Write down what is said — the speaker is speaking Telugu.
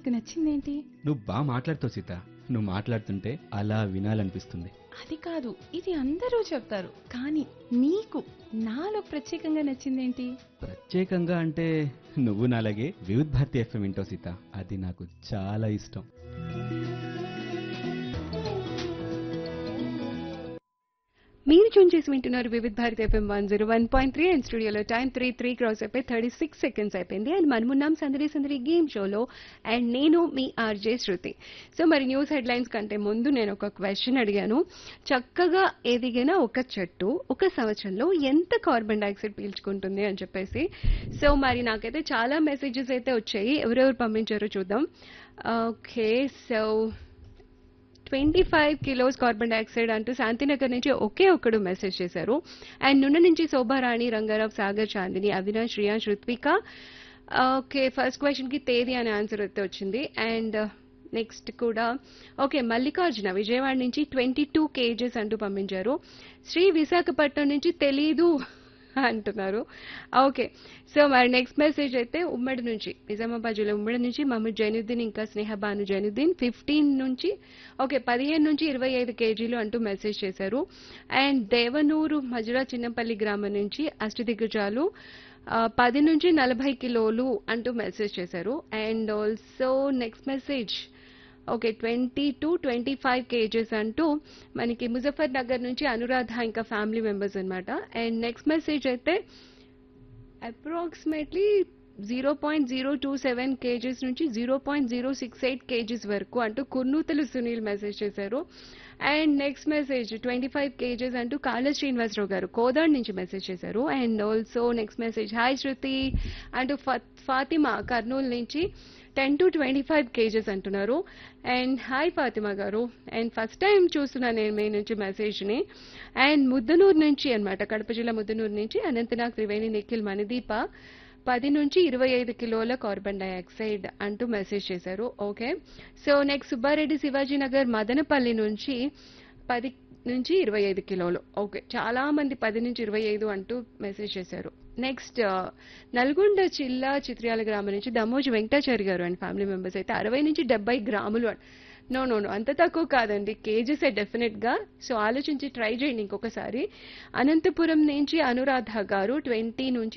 నీకు నచ్చిందేంటి? నువ్వు బాగా మాట్లాడుతావు సీత. నువ్వు మాట్లాడుతుంటే అలా వినాలనిపిస్తుంది. అది కాదు, ఇది అందరూ చెప్తారు, కానీ నీకు నాలో ప్రత్యేకంగా నచ్చిందేంటి? ప్రత్యేకంగా అంటే నువ్వు నాలాగే వివిధ్ భారతి ఎఫ్ఎం వింటావు సీత. అది నాకు చాలా ఇష్టం. మీరు ట్యూన్ చేసి వింటున్నారు వివిధ్ భారత్ ఎఫ్ఎం 101.3 అండ్ స్టూడియోలో టైం 3 క్రాస్ అయిపోయి 36 సెకండ్స్ అయిపోయింది. అండ్ మనమున్నాం సందడి సందడి గేమ్ షోలో. అండ్ నేను మీ ఆర్జే శృతి. సో మరి న్యూస్ హెడ్లైన్స్ కంటే ముందు నేను ఒక క్వశ్చన్ అడిగాను. చక్కగా ఎదిగిన ఒక చెట్టు ఒక సంవత్సరంలో ఎంత కార్బన్ డైఆక్సైడ్ పీల్చుకుంటుంది అని చెప్పేసి. సో మరి నాకైతే చాలా మెసేజెస్ అయితే వచ్చాయి. ఎవరెవరు పంపించారో చూద్దాం. Okay, so 25 kilos carbon dioxide అంటూ శాంతినగర్ నుంచి ఒకే ఒక్కడు మెసేజ్ చేశారు. అండ్ నున్న నుంచి Shobharani, Rangarao, Sagar, Chandini, Avinash, Shreyans, Ruthvika. Okay, first question కి తేదీ అనే ఆన్సర్ అయితే వచ్చింది. అండ్ నెక్స్ట్ కూడా ఓకే, మల్లికార్జున విజయవాడ నుంచి 22 కేజెస్ అంటూ పంపించారు. శ్రీ విశాఖపట్నం నుంచి తెలీదు అంటున్నారు. ఓకే, సో మరి నెక్స్ట్ మెసేజ్ అయితే ఉమ్మడి నుంచి నిజామాబాద్ జిల్లా ఉమ్మడి నుంచి మహమ్మద్ జైనుద్దీన్ ఇంకా స్నేహబాను జైనుద్దీన్ 15 నుంచి 15 నుంచి 25 కేజీలు అంటూ మెసేజ్ చేశారు. అండ్ దేవనూరు మజురా చిన్నపల్లి గ్రామం నుంచి అష్టదిగ్గజాలు 10 నుంచి 40 కిలోలు అంటూ మెసేజ్ చేశారు. And also next message okay 20 to 25 kgs అంటూ మనకి ముజఫర్ నగర్ నుంచి అనురాధ ఇంకా ఫ్యామిలీ మెంబర్స్ అన్నమాట. అండ్ నెక్స్ట్ మెసేజ్ అయితే అప్రాక్సిమేట్లీ 0.027 కేజీస్ నుంచి 0.068 కేజీస్ వరకు అంటూ కుర్నూతలు సునీల్ మెసేజ్ చేశారు. అండ్ నెక్స్ట్ మెసేజ్ 25 కేజెస్ అంటూ కాళ శ్రీనివాసరావు గారు కోదాడ్ నుంచి మెసేజ్ చేశారు. And also next message hi శృతి అంటూ ఫాతిమా కర్నూలు నుంచి 10 to 25 కేజెస్ అంటున్నారు. అండ్ హాయ్ ఫాతిమా గారు. అండ్ ఫస్ట్ టైం చూస్తున్నాను నేను మీ నుంచి మెసేజ్ని. అండ్ ముద్దనూరు నుంచి అన్నమాట, కడప జిల్లా ముద్దనూరు నుంచి అనంతనాగ్, త్రివేణి, నిఖిల్, మణిదీప 10 నుంచి 25 కిలోల కార్బన్ డైఆక్సైడ్ అంటూ మెసేజ్ చేశారు. Okay, so next Subbareddy Shivaji Nagar Madanapalle నుంచి 10 నుంచి 25 కిలోలు. ఓకే, చాలా మంది 10 నుంచి 25 అంటూ మెసేజ్ చేశారు. నెక్స్ట్ నల్గొండ జిల్లా చిత్ర్యాల గ్రామం నుంచి దమోజు వెంకటాచారి గారు అండ్ ఫ్యామిలీ మెంబర్స్ అయితే 60 నుంచి 70 గ్రాములు. నో నో నో అంత తక్కువ కాదండి, కేజెస్ డెఫినెట్ గా. సో ఆలోచించి ట్రై చేయండి ఇంకొకసారి. అనంతపురం నుంచి అనురాధ గారు 20 నుంచి